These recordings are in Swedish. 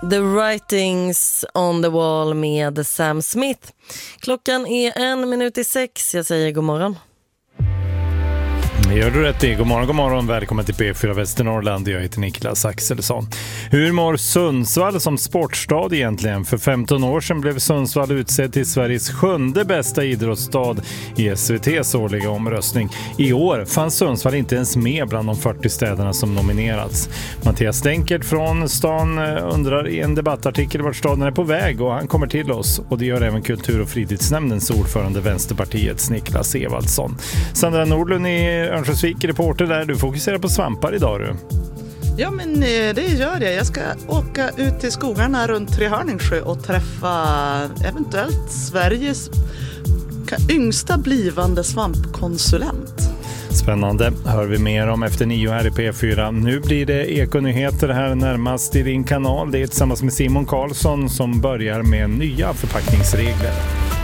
The Writings on the Wall med Sam Smith. Klockan är 5:01. Jag säger god morgon. Gör du rätt i. God morgon. Välkommen till P4 Västernorrland. Jag heter Niklas Axelsson. Hur mår Sundsvall som sportstad egentligen? För 15 år sedan blev Sundsvall utsedd till Sveriges 7:e bästa idrottsstad i SVT:s årliga omröstning. I år fanns Sundsvall inte ens med bland de 40 städerna som nominerats. Mattias Denkert från stan undrar i en debattartikel vart staden är på väg, och han kommer till oss. Och det gör även kultur- och fritidsnämndens ordförande Vänsterpartiets Niklas Evaldsson. Sandra Nordlund i Örnsköldsvik, reporter där. Du fokuserar på svampar idag, du. Ja, men det gör jag. Jag ska åka ut till skogarna runt Trehörningsjö och träffa eventuellt Sveriges yngsta blivande svampkonsulent. Spännande. Hör vi mer om efter 9 här i P4. Nu blir det ekonyheter här närmast i din kanal. Det är tillsammans med Simon Karlsson som börjar med nya förpackningsregler.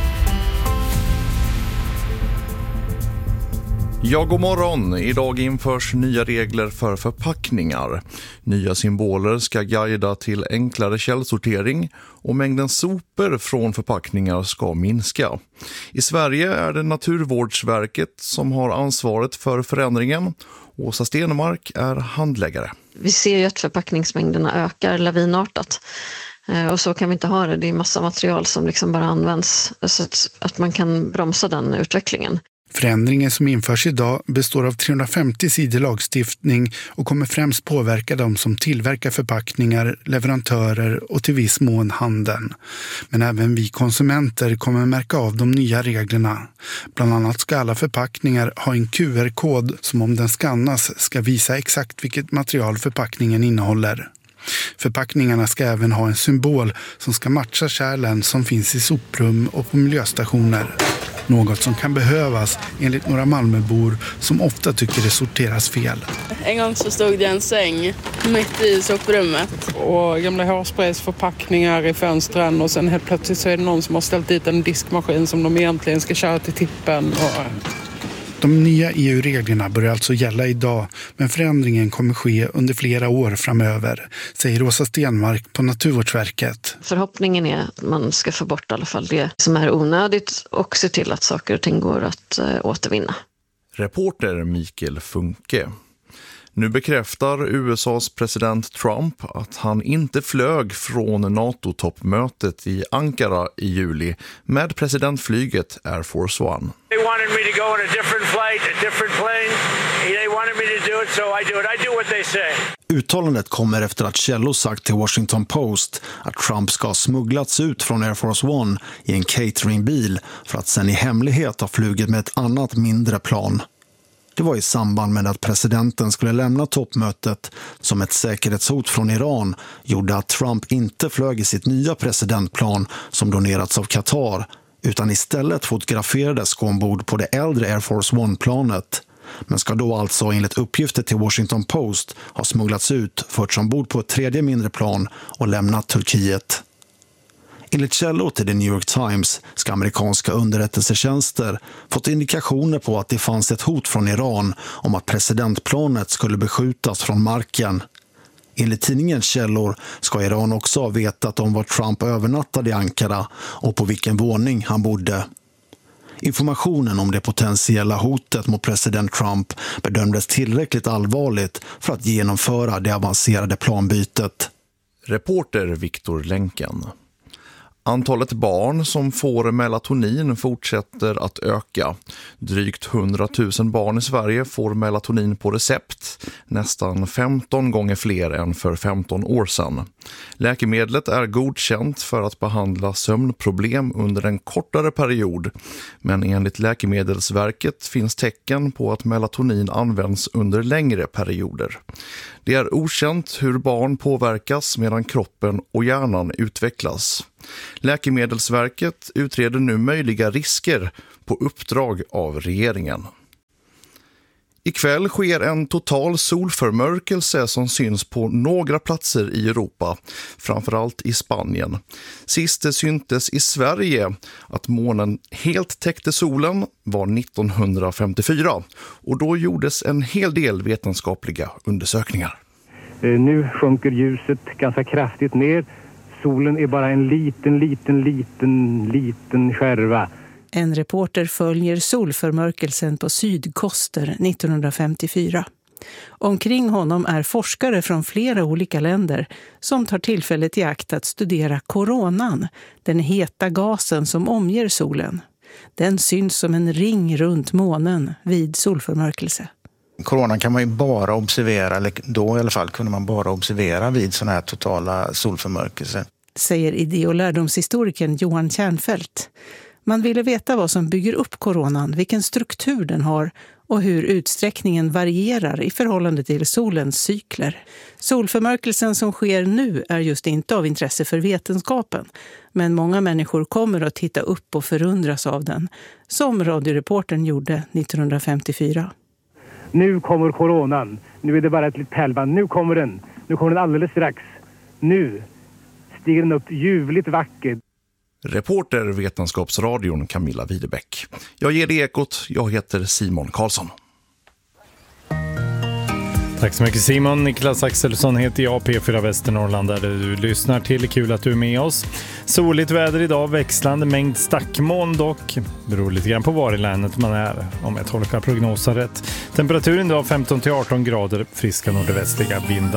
Ja, god morgon. Idag införs nya regler för förpackningar. Nya symboler ska guida till enklare källsortering och mängden sopor från förpackningar ska minska. I Sverige är det Naturvårdsverket som har ansvaret för förändringen. Åsa Stenmark är handläggare. Vi ser ju att förpackningsmängderna ökar lavinartat. Och så kan vi inte ha det. Det är massa material som liksom bara används så att man kan bromsa den utvecklingen. Förändringen som införs idag består av 350 sidor lagstiftning och kommer främst påverka de som tillverkar förpackningar, leverantörer och till viss mån handeln. Men även vi konsumenter kommer märka av de nya reglerna. Bland annat ska alla förpackningar ha en QR-kod som om den skannas ska visa exakt vilket material förpackningen innehåller. Förpackningarna ska även ha en symbol som ska matcha kärlen som finns i soprum och på miljöstationer. Något som kan behövas enligt några Malmöbor som ofta tycker det sorteras fel. En gång så stod det en säng mitt i soprummet. Och gamla hårspraysförpackningar i fönstren, och sen helt plötsligt så är det någon som har ställt dit en diskmaskin som de egentligen ska köra till tippen. De nya EU-reglerna börjar alltså gälla idag, men förändringen kommer ske under flera år framöver, säger Åsa Stenmark på Naturvårdsverket. Förhoppningen är att man ska få bort i alla fall det som är onödigt och se till att saker och ting går att återvinna. Reporter Mikael Funke. Nu bekräftar USAs president Trump att han inte flög från NATO-toppmötet i Ankara i juli med presidentflyget Air Force One. They wanted me to go on a different flight, a different plane. They wanted me to do it, so I do it. I do what they say. Uttalandet kommer efter att källor sagt till Washington Post att Trump ska ha smugglats ut från Air Force One i en cateringbil för att sen i hemlighet ha flugit med ett annat mindre plan. Det var i samband med att presidenten skulle lämna toppmötet som ett säkerhetshot från Iran gjorde att Trump inte flög i sitt nya presidentplan som donerats av Qatar, utan istället fotograferades ombord på det äldre Air Force One-planet. Men ska då alltså enligt uppgifter till Washington Post ha smugglats ut, förts ombord på ett tredje mindre plan och lämnat Turkiet. Enligt källor till The New York Times ska amerikanska underrättelsetjänster fått indikationer på att det fanns ett hot från Iran om att presidentplanet skulle beskjutas från marken. Enligt tidningens källor ska Iran också ha vetat om var Trump övernattade i Ankara och på vilken våning han bodde. Informationen om det potentiella hotet mot president Trump bedömdes tillräckligt allvarligt för att genomföra det avancerade planbytet. Reporter Viktor Länken. Antalet barn som får melatonin fortsätter att öka. Drygt 100 000 barn i Sverige får melatonin på recept, nästan 15 gånger fler än för 15 år sedan. Läkemedlet är godkänt för att behandla sömnproblem under en kortare period, men enligt Läkemedelsverket finns tecken på att melatonin används under längre perioder. Det är okänt hur barn påverkas medan kroppen och hjärnan utvecklas. Läkemedelsverket utreder nu möjliga risker på uppdrag av regeringen. Ikväll sker en total solförmörkelse som syns på några platser i Europa, framförallt i Spanien. Sist det syntes i Sverige att månen helt täckte solen var 1954 och då gjordes en hel del vetenskapliga undersökningar. Nu sjunker ljuset ganska kraftigt ner solen är bara en liten skärva. En reporter följer solförmörkelsen på Sydkoster 1954. Omkring honom är forskare från flera olika länder som tar tillfället i akt att studera koronan, den heta gasen som omger solen. Den syns som en ring runt månen vid solförmörkelse. Koronan kan man ju bara observera, eller då i alla fall kunde man bara observera vid sådana här totala solförmörkelser. Säger idé- och lärdomshistorikern Johan Kärnfält. Man ville veta vad som bygger upp koronan, vilken struktur den har och hur utsträckningen varierar i förhållande till solens cykler. Solförmörkelsen som sker nu är just inte av intresse för vetenskapen, men många människor kommer att titta upp och förundras av den, som radioreportern gjorde 1954. Nu kommer koronan. Nu är det bara ett litet pärlband. Nu kommer den alldeles strax. Nu stiger den upp ljuvligt vackert. Reporter Vetenskapsradion Camilla Widebeck. Jag ger det ekot. Jag heter Simon Karlsson. Tack så mycket Simon. Niklas Axelsson heter jag, P4 Västernorrland där du lyssnar till. Kul att du är med oss. Soligt väder idag, växlande mängd stackmoln dock. Beror lite grann på var i länet man är, om jag tolkar prognosen rätt. Temperaturen idag 15-18 grader, friska nordvästliga vindar.